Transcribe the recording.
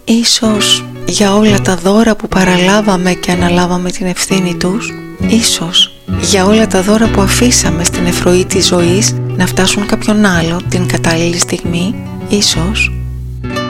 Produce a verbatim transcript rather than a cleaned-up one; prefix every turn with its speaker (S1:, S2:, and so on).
S1: Ίσως για όλα τα δώρα που παραλάβαμε και αναλάβαμε την ευθύνη τους. Ίσως για όλα τα δώρα που αφήσαμε στην ευρωή της ζωής να φτάσουν κάποιον άλλο την κατάλληλη στιγμή. Ίσως